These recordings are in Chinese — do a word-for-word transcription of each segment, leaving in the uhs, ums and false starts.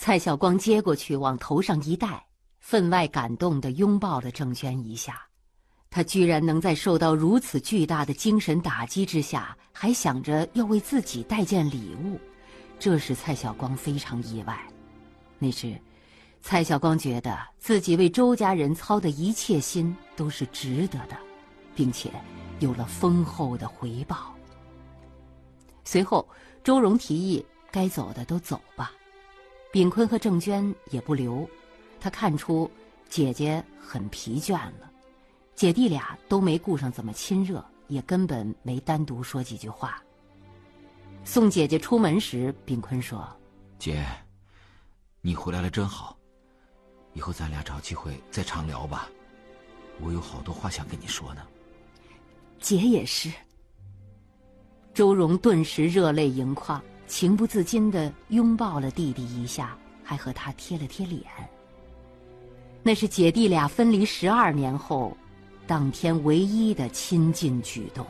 蔡晓光接过去往头上一戴，分外感动地拥抱了郑娟一下。他居然能在受到如此巨大的精神打击之下，还想着要为自己带件礼物，这使蔡晓光非常意外。那时蔡晓光觉得自己为周家人操的一切心都是值得的，并且有了丰厚的回报。随后周荣提议该走的都走吧，秉坤和郑娟也不留。他看出姐姐很疲倦了，姐弟俩都没顾上怎么亲热，也根本没单独说几句话。送姐姐出门时，秉坤说： 姐，你回来了真好，以后咱俩找机会再常聊吧，我有好多话想跟你说呢。 姐也是。周荣顿时热泪盈眶，情不自禁地拥抱了弟弟一下，还和他贴了贴脸。那是姐弟俩分离十二年后当天唯一的亲近举动。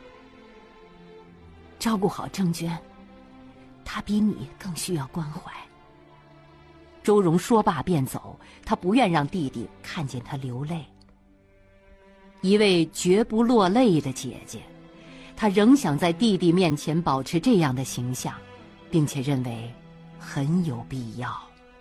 照顾好郑娟，她比你更需要关怀。周荣说罢便走，他不愿让弟弟看见他流泪。一位绝不落泪的姐姐，他仍想在弟弟面前保持这样的形象，并且认为很有必要。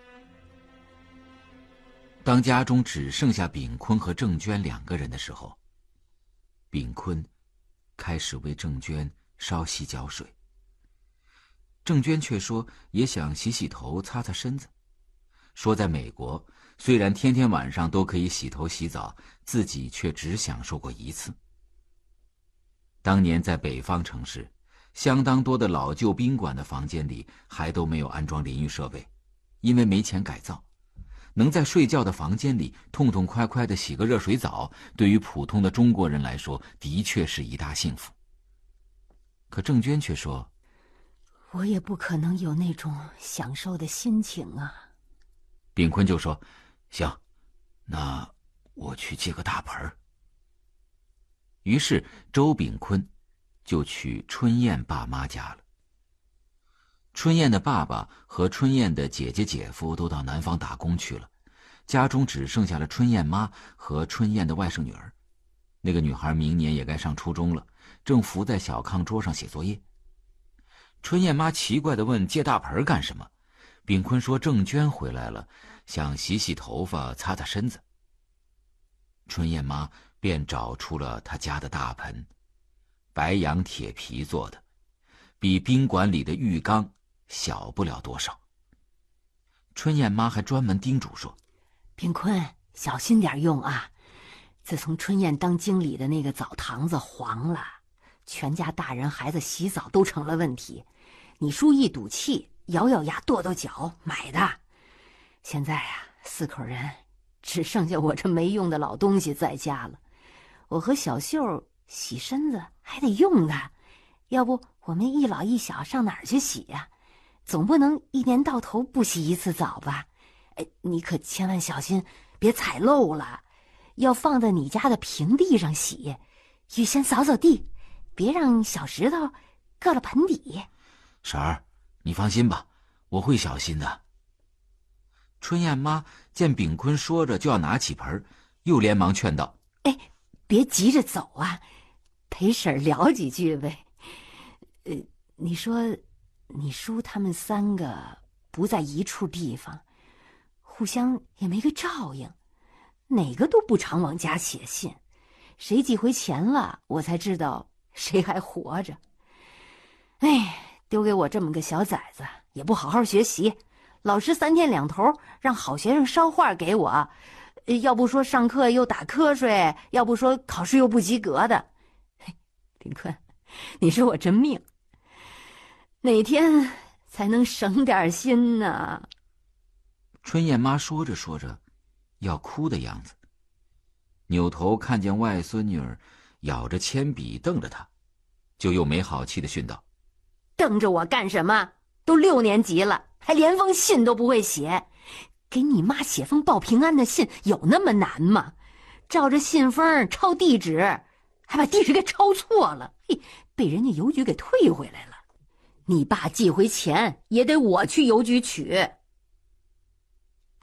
当家中只剩下秉坤和郑娟两个人的时候，秉坤开始为郑娟烧洗脚水，郑娟却说也想洗洗头擦擦身子，说在美国虽然天天晚上都可以洗头洗澡，自己却只享受过一次。当年在北方城市，相当多的老旧宾馆的房间里还都没有安装淋浴设备，因为没钱改造。能在睡觉的房间里痛痛快快地洗个热水澡，对于普通的中国人来说，的确是一大幸福。可郑娟却说： 我也不可能有那种享受的心情啊。 秉坤就说：行，那我去借个大盆。于是周秉坤就去春燕爸妈家了。春燕的爸爸和春燕的姐姐姐夫都到南方打工去了，家中只剩下了春燕妈和春燕的外甥女儿。那个女孩明年也该上初中了，正伏在小炕桌上写作业。春燕妈奇怪地问：借大盆干什么？秉坤说郑娟回来了，想洗洗头发擦擦身子。春燕妈便找出了她家的大盆，白羊铁皮做的，比宾馆里的浴缸小不了多少。春燕妈还专门叮嘱说： 秉坤，小心点用啊，自从春燕当经理的那个澡堂子黄了，全家大人孩子洗澡都成了问题，你叔一赌气，咬咬牙跺跺脚买的。现在啊，四口人只剩下我这没用的老东西在家了，我和小秀洗身子还得用的，要不我们一老一小上哪儿去洗呀？总不能一年到头不洗一次澡吧？哎，你可千万小心，别踩漏了，要放在你家的平地上洗，预先扫扫地，别让小石头硌了盆底。 婶儿，你放心吧，我会小心的。春燕妈见秉坤说着就要拿起盆，又连忙劝道： 哎，别急着走啊，陪婶儿聊几句呗。呃，你说你叔他们三个不在一处地方，互相也没个照应，哪个都不常往家写信，谁寄回钱了，我才知道谁还活着。哎，丢给我这么个小崽子，也不好好学习，老师三天两头让好学生捎话给我，要不说上课又打瞌睡，要不说考试又不及格的。嘿，秉坤，你是我真命，哪天才能省点心呢？ 春燕妈说着说着要哭的样子，扭头看见外孙女儿咬着铅笔瞪着她，就又没好气地训道： 瞪着我干什么？都六年级了，还连封信都不会写，给你妈写封报平安的信有那么难吗？照着信封抄地址，还把地址给抄错了，嘿，被人家邮局给退回来了。你爸寄回钱也得我去邮局取。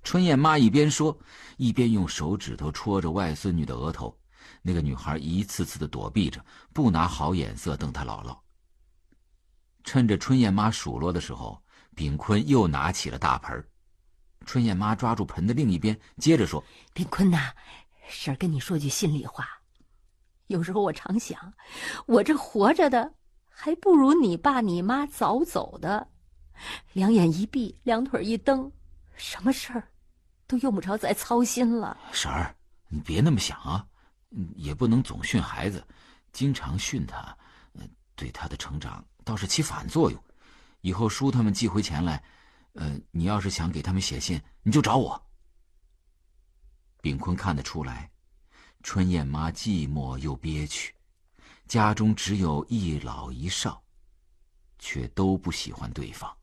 春燕妈一边说，一边用手指头戳着外孙女的额头。那个女孩一次次的躲避着，不拿好眼色瞪她姥姥。趁着春燕妈数落的时候，秉坤又拿起了大盆。春燕妈抓住盆的另一边，接着说：“ 秉坤呐，婶儿跟你说句心里话，有时候我常想，我这活着的还不如你爸你妈早走的，两眼一闭，两腿一蹬，什么事儿都用不着再操心了。” 婶儿，你别那么想啊，也不能总训孩子，经常训他，对他的成长倒是起反作用。以后叔他们寄回钱来，呃，你要是想给他们写信，你就找我。秉坤看得出来，春燕妈寂寞又憋屈，家中只有一老一少，却都不喜欢对方。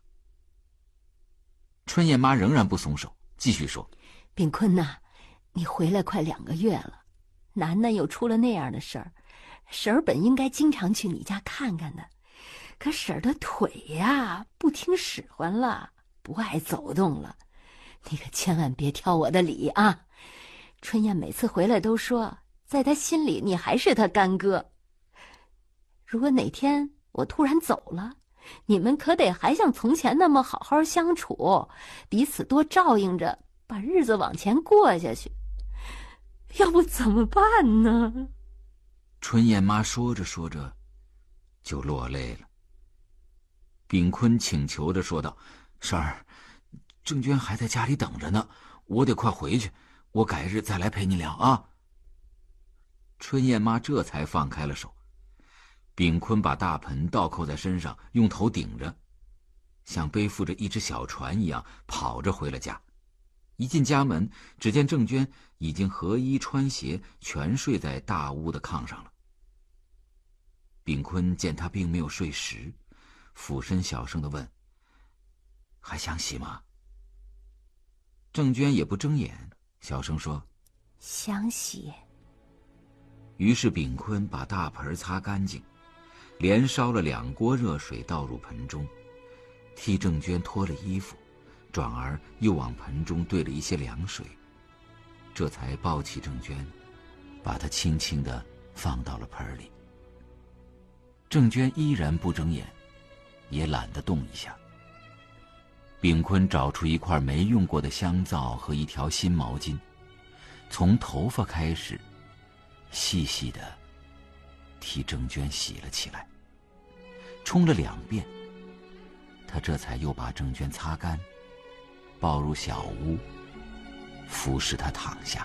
春燕妈仍然不松手，继续说：“ 秉坤呐，你回来快两个月了，楠楠又出了那样的事儿，婶儿本应该经常去你家看看的，可婶儿的腿呀不听使唤了，不爱走动了，你可千万别挑我的理啊！春燕每次回来都说，在她心里你还是她干哥。如果哪天我突然走了，你们可得还像从前那么好好相处，彼此多照应着，把日子往前过下去。要不怎么办呢？” 春燕妈说着说着就落泪了。秉坤请求着说道：“婶儿，郑娟还在家里等着呢，我得快回去，我改日再来陪你聊啊。”春燕妈这才放开了手。秉坤把大盆倒扣在身上，用头顶着，像背负着一只小船一样跑着回了家。一进家门，只见郑娟已经合衣穿鞋，全睡在大屋的炕上了。秉坤见她并没有睡实，俯身小声地问：“还想洗吗？”郑娟也不睁眼，小声说：“ 想洗。” 于是秉坤把大盆擦干净，连烧了两锅热水倒入盆中，替郑娟脱了衣服，转而又往盆中兑了一些凉水，这才抱起郑娟，把她轻轻地放到了盆里。郑娟依然不睁眼，也懒得动一下。秉坤找出一块没用过的香皂和一条新毛巾，从头发开始，细细地替郑娟洗了起来。冲了两遍，他这才又把郑娟擦干，抱入小屋，服侍她躺下。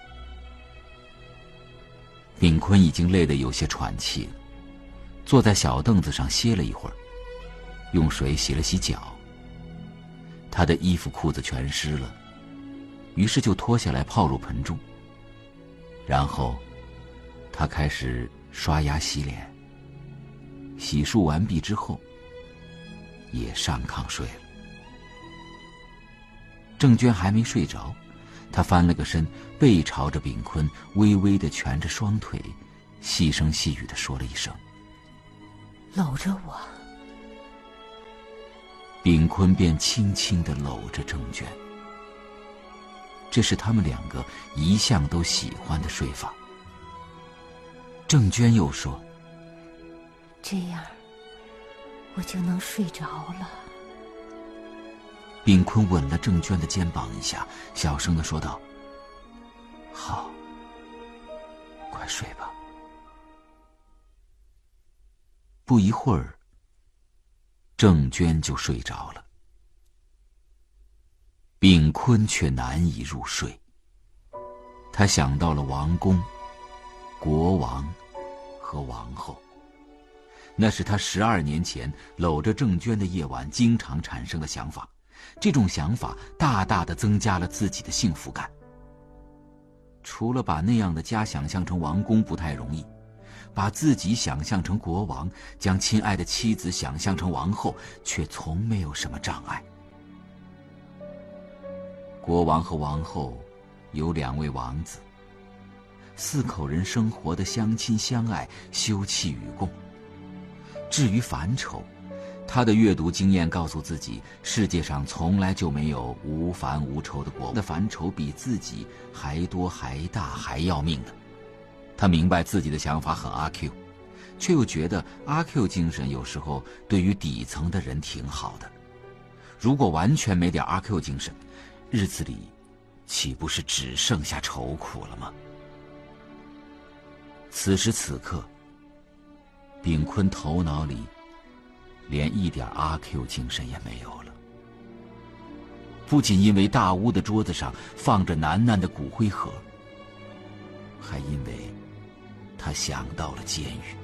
秉坤已经累得有些喘气了，坐在小凳子上歇了一会儿，用水洗了洗脚。他的衣服裤子全湿了，于是就脱下来泡入盆中。然后他开始刷牙洗脸，洗漱完毕之后也上炕睡了。郑娟还没睡着，她翻了个身，背朝着秉坤，微微地蜷着双腿，细声细语地说了一声：“ 搂着我。” 秉坤便轻轻地搂着郑娟，这是他们两个一向都喜欢的睡法。郑娟又说：“ 这样我就能睡着了。” 秉坤吻了郑娟的肩膀一下，小声地说道：“好，快睡吧。”不一会儿，郑娟就睡着了。秉坤却难以入睡，他想到了王宫、国王和王后，那是他十二年前搂着郑娟的夜晚经常产生的想法。这种想法大大的增加了自己的幸福感。除了把那样的家想象成王宫不太容易，把自己想象成国王，将亲爱的妻子想象成王后，却从没有什么障碍。国王和王后有两位王子，四口人生活的相亲相爱，休戚与共。至于烦愁， 他的阅读经验告诉自己，世界上从来就没有无烦无愁的国，的烦愁比自己还多还大还要命呢。他明白自己的想法很阿 Q， 却又觉得阿 Q 精神有时候对于底层的人挺好的。如果完全没点阿 Q 精神，日子里岂不是只剩下愁苦了吗？此时此刻，炳坤头脑里连一点阿 Q 精神也没有了。不仅因为大屋的桌子上放着楠楠的骨灰盒，还因为他想到了监狱。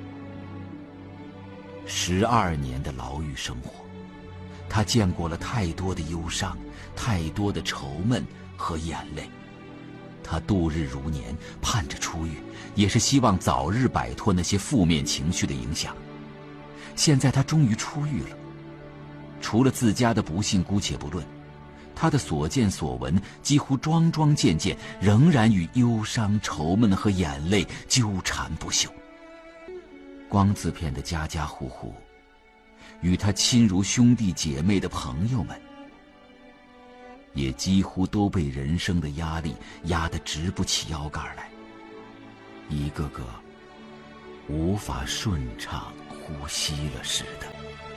十二年的牢狱生活，他见过了太多的忧伤，太多的愁闷和眼泪。他度日如年，盼着出狱，也是希望早日摆脱那些负面情绪的影响。现在他终于出狱了，除了自家的不幸姑且不论，他的所见所闻几乎桩桩件件仍然与忧伤、愁闷和眼泪纠缠不休。光字片的家家户户，与他亲如兄弟姐妹的朋友们，也几乎都被人生的压力压得直不起腰杆来，一个个无法顺畅呼吸了似的。